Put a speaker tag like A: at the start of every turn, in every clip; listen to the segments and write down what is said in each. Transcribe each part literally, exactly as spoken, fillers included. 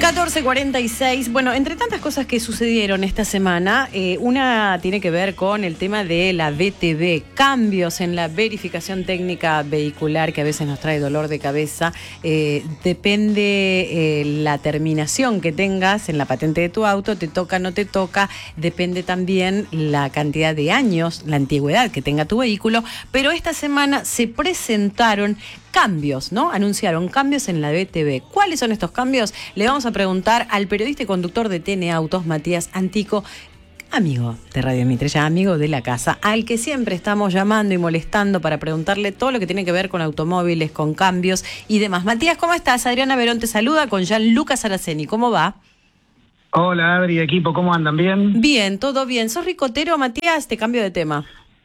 A: catorce cuarenta y seis. Bueno, entre tantas cosas que sucedieron esta semana, eh, una tiene que ver con el tema de la V T V, cambios en la verificación técnica vehicular que a veces nos trae dolor de cabeza. Eh, depende eh, la terminación que tengas en la patente de tu auto, te toca, no te toca, depende también la cantidad de años, la antigüedad que tenga tu vehículo, pero esta semana se presentaron cambios, ¿no? Anunciaron cambios en la V T V. ¿Cuáles son estos cambios? Le vamos a preguntar al periodista y conductor de T N Autos, Matías Antico, amigo de Radio Mitre, ya amigo de la casa, al que siempre estamos llamando y molestando para preguntarle todo lo que tiene que ver con automóviles, con cambios y demás. Matías, ¿cómo estás? Adriana Verón te saluda con Gianluca Saraceni. ¿Cómo va?
B: Hola, Adri, equipo, ¿cómo andan? ¿Bien?
A: Bien, todo bien. ¿Sos ricotero, Matías? Te cambio de tema.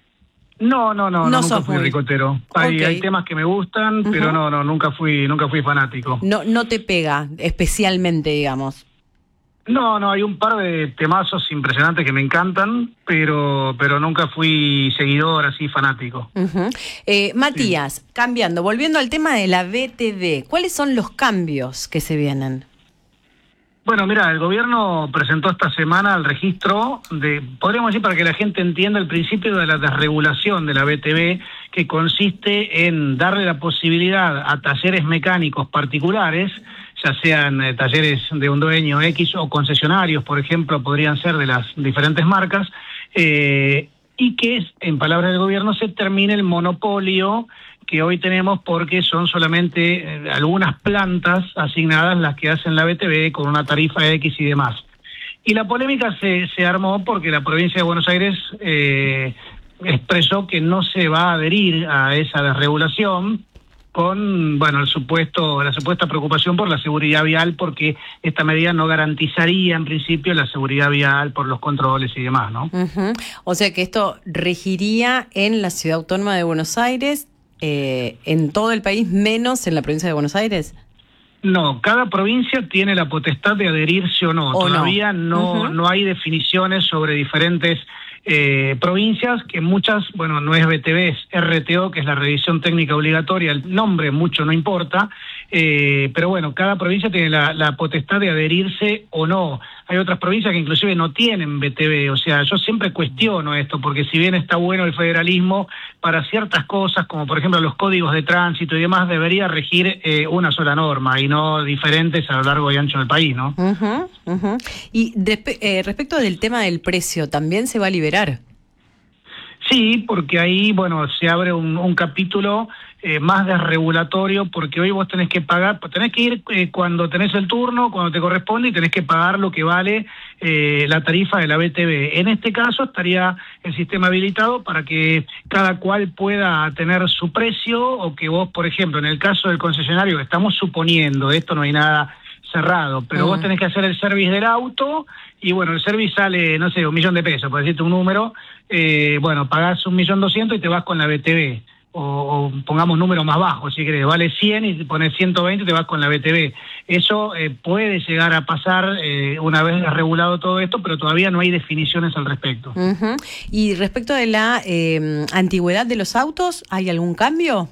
B: No, no, no, no,
A: no
B: nunca
A: sos
B: fui
A: muy...
B: ricotero. Hay,
A: okay.
B: hay temas que me gustan, uh-huh. pero no, no, nunca fui, nunca fui fanático.
A: No, no te pega especialmente, digamos.
B: No, no, hay un par de temazos impresionantes que me encantan, pero, pero nunca fui seguidor así fanático.
A: Uh-huh. eh, Matías, sí. cambiando, volviendo al tema de la V T V, ¿cuáles son los cambios que se vienen?
B: Bueno, mira, el gobierno presentó esta semana el registro de, podríamos decir para que la gente entienda el principio de la desregulación de la V T V, que consiste en darle la posibilidad a talleres mecánicos particulares, ya sean eh, talleres de un dueño X o concesionarios, por ejemplo, podrían ser de las diferentes marcas, eh, y que, en palabras del gobierno, se termine el monopolio que hoy tenemos porque son solamente eh, algunas plantas asignadas las que hacen la V T V con una tarifa X y demás. Y la polémica se, se armó porque la provincia de Buenos Aires eh, expresó que no se va a adherir a esa desregulación con, bueno, el supuesto, la supuesta preocupación por la seguridad vial, porque esta medida no garantizaría en principio la seguridad vial por los controles y demás, ¿no?
A: Uh-huh. O sea que esto regiría en la Ciudad Autónoma de Buenos Aires, Eh, en todo el país, menos en la provincia de Buenos Aires.
B: No, cada provincia tiene la potestad de adherirse o no.
A: ¿O
B: Todavía no, no, uh-huh. no hay definiciones sobre diferentes eh, provincias, que muchas, bueno, no es V T V, es R T O, que es la revisión técnica obligatoria. El nombre mucho no importa, eh, pero bueno, cada provincia tiene la, la potestad de adherirse o no. Hay otras provincias que inclusive no tienen V T V, o sea, yo siempre cuestiono esto, porque si bien está bueno el federalismo, para ciertas cosas, como por ejemplo los códigos de tránsito y demás, debería regir eh, una sola norma y no diferentes a lo largo y ancho del país, ¿no?
A: Uh-huh, uh-huh. Y de, eh, respecto del tema del precio, ¿también se va a liberar?
B: Sí, porque ahí, bueno, se abre un, un capítulo eh, más desregulatorio, porque hoy vos tenés que pagar, tenés que ir eh, cuando tenés el turno, cuando te corresponde, y tenés que pagar lo que vale eh, la tarifa de la V T V. En este caso estaría el sistema habilitado para que cada cual pueda tener su precio, o que vos, por ejemplo, en el caso del concesionario, que estamos suponiendo, esto no hay nada cerrado, pero uh-huh. vos tenés que hacer el service del auto, y bueno, el service sale, no sé, un millón de pesos, por decirte un número, eh, bueno, pagás un millón doscientos y te vas con la V T V, o, o pongamos número más bajo, si querés, vale cien y pones ciento veinte y te vas con la V T V. Eso eh, puede llegar a pasar eh, una vez regulado todo esto, pero todavía no hay definiciones al respecto.
A: Uh-huh. Y respecto de la eh, antigüedad de los autos, ¿hay algún cambio?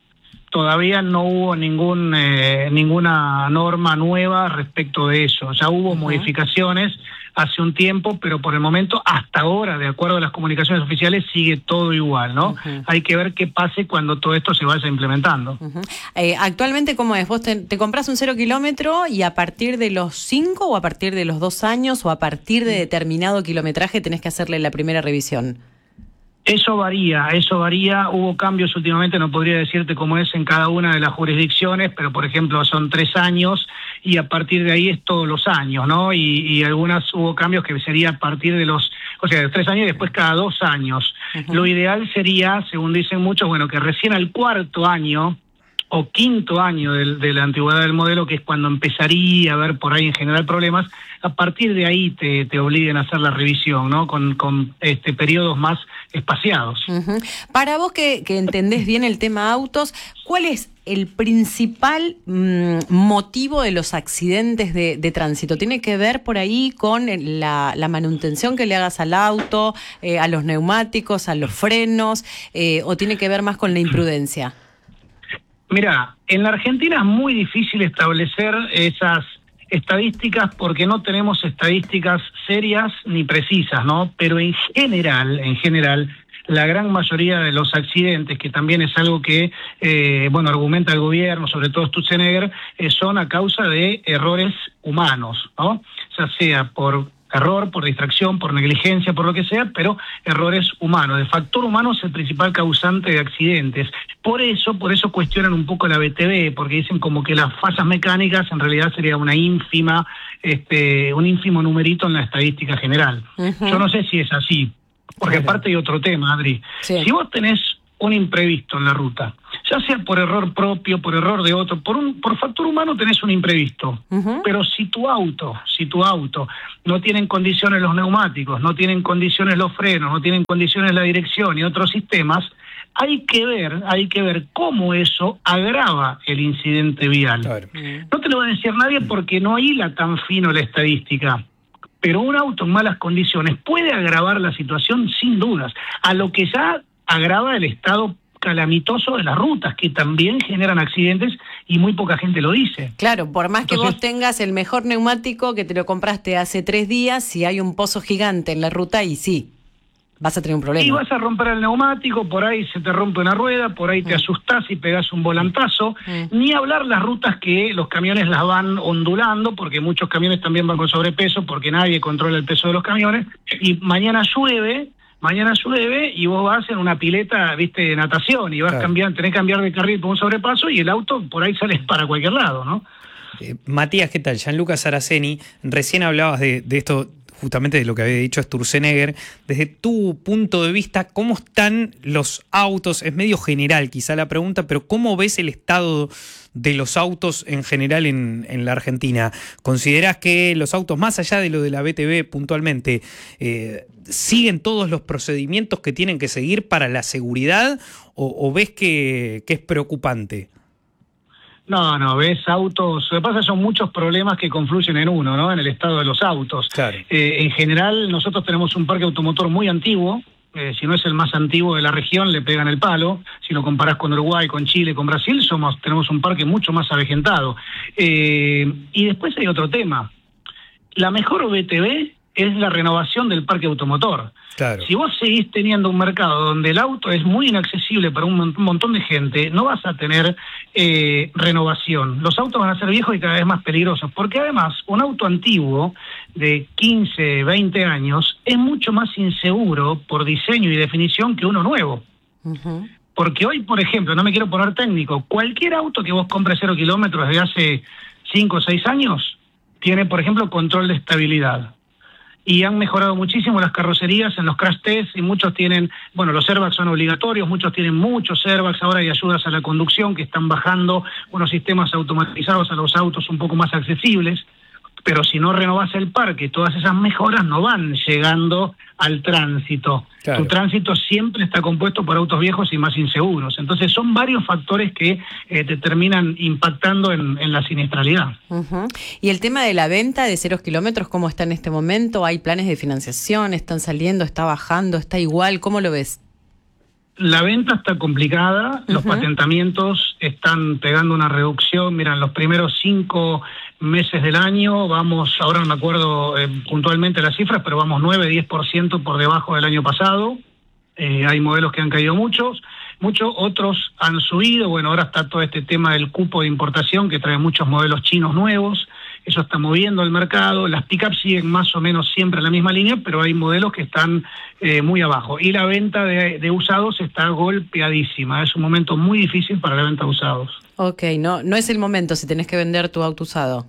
B: Todavía no hubo ningún eh, ninguna norma nueva respecto de eso. Ya hubo uh-huh. modificaciones hace un tiempo, pero por el momento, hasta ahora, de acuerdo a las comunicaciones oficiales, sigue todo igual, ¿no? Uh-huh. Hay que ver qué pase cuando todo esto se vaya implementando.
A: Uh-huh. Eh, actualmente, ¿cómo es? ¿Vos te, te compras un cero kilómetro y a partir de los cinco o a partir de los dos años o a partir de determinado kilometraje tenés que hacerle la primera revisión?
B: Eso varía, eso varía. Hubo cambios últimamente, no podría decirte cómo es en cada una de las jurisdicciones, pero por ejemplo son tres años y a partir de ahí es todos los años, ¿no? Y, y algunas hubo cambios que sería a partir de los, o sea, de los tres años y después cada dos años. Uh-huh. Lo ideal sería, según dicen muchos, bueno, que recién al cuarto año o quinto año de, de la antigüedad del modelo, que es cuando empezaría a haber por ahí en general problemas, a partir de ahí te, te obliguen a hacer la revisión, ¿no? Con, con este periodos más espaciados.
A: Uh-huh. Para vos que, que entendés bien el tema autos, ¿cuál es el principal mmm, motivo de los accidentes de, de tránsito? ¿Tiene que ver por ahí con la, la manutención que le hagas al auto, eh, a los neumáticos, a los frenos, eh, o tiene que ver más con la imprudencia?
B: Mira, en la Argentina es muy difícil establecer esas estadísticas porque no tenemos estadísticas serias ni precisas, ¿no? Pero en general, en general, la gran mayoría de los accidentes, que también es algo que, eh, bueno, argumenta el gobierno, sobre todo Sturzenegger, eh, son a causa de errores humanos, ¿no? Ya sea por error, por distracción, por negligencia, por lo que sea, pero errores humanos. El factor humano es el principal causante de accidentes. Por eso, por eso cuestionan un poco la B T V, porque dicen como que las fallas mecánicas en realidad sería una ínfima, este, un ínfimo numerito en la estadística general. Uh-huh. Yo no sé si es así, porque claro. Aparte hay otro tema, Adri. Sí. Si vos tenés un imprevisto en la ruta, ya sea por error propio, por error de otro, por un por factor humano tenés un imprevisto, uh-huh. Pero si tu auto, si tu auto no tiene en condiciones los neumáticos, no tienen condiciones los frenos, no tienen condiciones la dirección y otros sistemas, hay que ver, hay que ver cómo eso agrava el incidente vial. Claro. Uh-huh. No te lo va a decir nadie porque no hila tan fino la estadística. Pero un auto en malas condiciones puede agravar la situación sin dudas, a lo que ya agrava el estado calamitoso de las rutas, que también generan accidentes y muy poca gente lo dice.
A: Claro, por más que Entonces, vos tengas el mejor neumático que te lo compraste hace tres días, si hay un pozo gigante en la ruta, y sí, vas a tener un problema.
B: Y vas a romper el neumático, por ahí se te rompe una rueda, por ahí te mm. asustás y pegás un volantazo, mm. ni hablar las rutas que los camiones las van ondulando, porque muchos camiones también van con sobrepeso, porque nadie controla el peso de los camiones, y mañana llueve, mañana llueve y vos vas en una pileta, viste, de natación, y vas claro. cambiando, tenés que cambiar de carril por un sobrepaso y el auto por ahí sale para cualquier lado, ¿no?
C: Eh, Matías, ¿qué tal? Gianluca Saraceni, recién hablabas de, de esto, justamente de lo que había dicho Sturzenegger. Desde tu punto de vista, ¿cómo están los autos? Es medio general quizá la pregunta, pero ¿cómo ves el estado de los autos en general en, en la Argentina? ¿Considerás que los autos, más allá de lo de la B T V puntualmente, eh, siguen todos los procedimientos que tienen que seguir para la seguridad o, o ves que, que es preocupante?
B: No, no, ves autos, lo que pasa son muchos problemas que confluyen en uno, ¿no? En el estado de los autos. Claro. Eh, en general, nosotros tenemos un parque automotor muy antiguo, eh, si no es el más antiguo de la región, le pegan el palo. Si lo comparás con Uruguay, con Chile, con Brasil, somos tenemos un parque mucho más avejentado. Eh, y después hay otro tema. La mejor B T V es la renovación del parque automotor. Claro. Si vos seguís teniendo un mercado donde el auto es muy inaccesible para un montón de gente, no vas a tener eh, renovación. Los autos van a ser viejos y cada vez más peligrosos, porque además un auto antiguo de quince, veinte años es mucho más inseguro por diseño y definición que uno nuevo. Uh-huh. Porque hoy, por ejemplo, no me quiero poner técnico, cualquier auto que vos compres cero kilómetros desde hace cinco o seis años tiene, por ejemplo, control de estabilidad. Y han mejorado muchísimo las carrocerías en los crash tests y muchos tienen, bueno, los airbags son obligatorios, muchos tienen muchos airbags, ahora hay ayudas a la conducción que están bajando unos sistemas automatizados a los autos un poco más accesibles, pero si no renovás el parque, todas esas mejoras no van llegando al tránsito. Claro. Tu tránsito siempre está compuesto por autos viejos y más inseguros. Entonces son varios factores que eh, te terminan impactando en, en la siniestralidad.
A: Uh-huh. Y el tema de la venta de ceros kilómetros, ¿cómo está en este momento? ¿Hay planes de financiación? ¿Están saliendo? ¿Está bajando? ¿Está igual? ¿Cómo lo ves?
B: La venta está complicada, uh-huh. Los patentamientos están pegando una reducción. Mira, en los primeros cinco meses del año vamos, ahora no me acuerdo eh, puntualmente las cifras, pero vamos nueve, diez por ciento por debajo del año pasado. Eh, hay modelos que han caído muchos, muchos otros han subido. Bueno, ahora está todo este tema del cupo de importación que trae muchos modelos chinos nuevos. Eso está moviendo el mercado. Las pickups siguen más o menos siempre en la misma línea, pero hay modelos que están eh, muy abajo. Y la venta de, de usados está golpeadísima. Es un momento muy difícil para la venta de usados.
A: Ok, no, no es el momento si tenés que vender tu auto usado.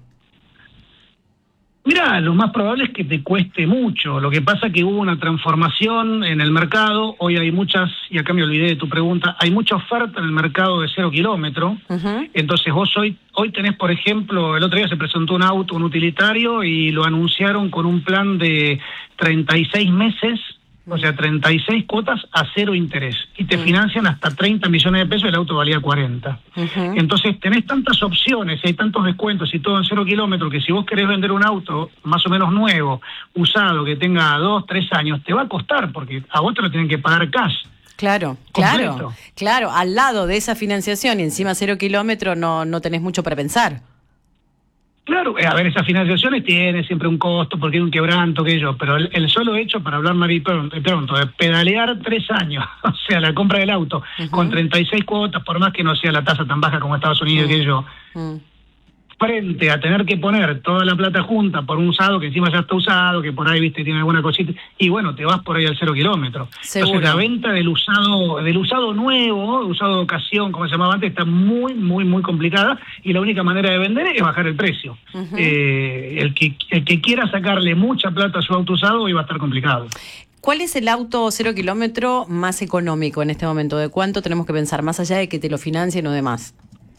B: Mirá, lo más probable es que te cueste mucho. Lo que pasa es que hubo una transformación en el mercado. Hoy hay muchas, y acá me olvidé de tu pregunta, hay mucha oferta en el mercado de cero kilómetro. Uh-huh. Entonces vos hoy, hoy tenés, por ejemplo, el otro día se presentó un auto, un utilitario, y lo anunciaron con un plan de treinta y seis meses, o sea, treinta y seis cuotas a cero interés. Y te uh-huh. financian hasta treinta millones de pesos, y el auto valía cuarenta. Uh-huh. Entonces tenés tantas opciones, hay tantos descuentos y todo en cero kilómetros, que si vos querés vender un auto más o menos nuevo, usado, que tenga dos, tres años, te va a costar, porque a vos te lo tienen que pagar cash.
A: Claro, completo. claro, claro. Al lado de esa financiación y encima cero kilómetros no, no tenés mucho para pensar.
B: Claro, a ver, esas financiaciones tienen siempre un costo porque hay un quebranto, que yo, pero el, el solo hecho, para hablar más pronto, pronto, de pedalear tres años, o sea, la compra del auto, uh-huh. con treinta y seis cuotas, por más que no sea la tasa tan baja como Estados Unidos, uh-huh. que yo, uh-huh. frente a tener que poner toda la plata junta por un usado que encima ya está usado, que por ahí, viste, tiene alguna cosita, y bueno, te vas por ahí al cero kilómetro.
A: Seguro.
B: Entonces la venta del usado, del usado nuevo, usado de ocasión, como se llamaba antes, está muy, muy, muy complicada, y la única manera de vender es bajar el precio. Uh-huh. Eh, el que, el que quiera sacarle mucha plata a su auto usado, hoy va a estar complicado.
A: ¿Cuál es el auto cero kilómetro más económico en este momento? ¿De cuánto tenemos que pensar, más allá de que te lo financien o demás?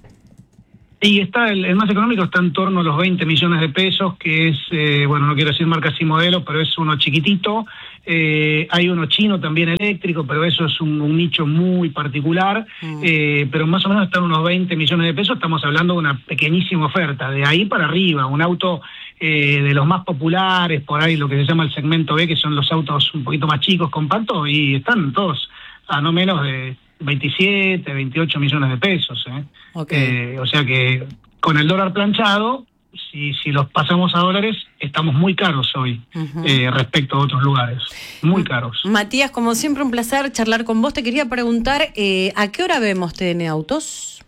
B: Y está el, el más económico está en torno a los veinte millones de pesos, que es, eh, bueno, no quiero decir marcas y modelos, pero es uno chiquitito. Eh, hay uno chino también eléctrico, pero eso es un, un nicho muy particular. Mm. Eh, pero más o menos están unos veinte millones de pesos. Estamos hablando de una pequeñísima oferta. De ahí para arriba, un auto eh, de los más populares, por ahí lo que se llama el segmento B, que son los autos un poquito más chicos, compactos, y están todos a no menos de veintisiete, veintiocho millones de pesos. ¿eh? Okay. Eh, o sea que con el dólar planchado, si, si los pasamos a dólares, estamos muy caros hoy, uh-huh. eh, respecto a otros lugares. Muy caros.
A: Matías, como siempre, un placer charlar con vos. Te quería preguntar, eh, ¿a qué hora vemos T N Autos?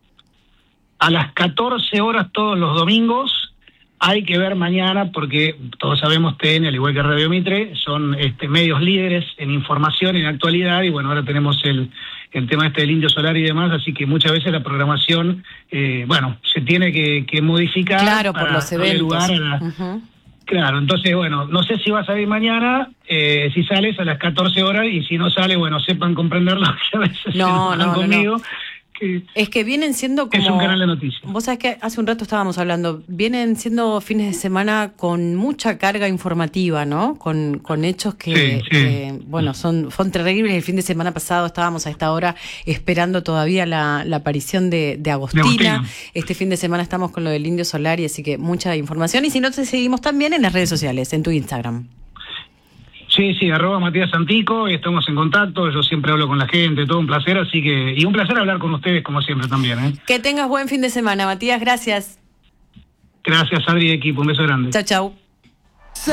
B: A las catorce horas todos los domingos. Hay que ver mañana, porque todos sabemos T N, al igual que Radio Mitre, son este, medios líderes en información, en actualidad, y bueno, ahora tenemos el, el tema este del Indio Solar y demás, así que muchas veces la programación, eh, bueno, se tiene que, que modificar.
A: Claro, por los eventos.
B: Lugar a la, uh-huh. Claro, entonces, bueno, no sé si va a salir mañana, eh, si sales a las catorce horas, y si no sale, bueno, sepan comprenderlo, que a veces
A: no,
B: se
A: no, no,
B: conmigo.
A: No. Que, es que vienen siendo como...
B: Es un canal de noticias.
A: Vos sabés que hace un rato estábamos hablando, vienen siendo fines de semana con mucha carga informativa, ¿no? Con, con hechos que,
B: sí, sí.
A: que bueno, son, son terribles. El fin de semana pasado estábamos a esta hora esperando todavía la, la aparición de, de Agostina. de Agostina. Este fin de semana estamos con lo del Indio Solar, y así que mucha información. Y si no, te seguimos también en las redes sociales, en tu Instagram.
B: Sí, sí, arroba Matías Santico, estamos en contacto, yo siempre hablo con la gente, todo un placer, así que, y un placer hablar con ustedes como siempre también. ¿eh?
A: Que tengas buen fin de semana, Matías, gracias.
B: Gracias, Adri, equipo, un beso grande.
A: Chau, chau.